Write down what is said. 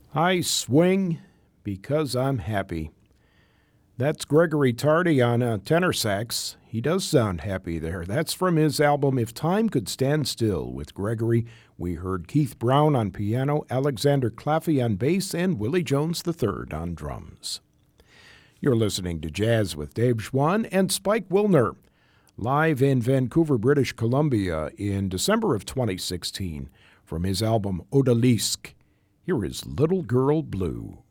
I swing because I'm happy. That's Gregory Tardy on tenor sax. He does sound happy there. That's from his album If Time Could Stand Still. With Gregory, we heard Keith Brown on piano, Alexander Claffey on bass, and Willie Jones III on drums. You're listening to Jazz with Dave Schwann and Spike Wilner, live in Vancouver, British Columbia in December of 2016 from his album Odalisque. Here is Little Girl Blue.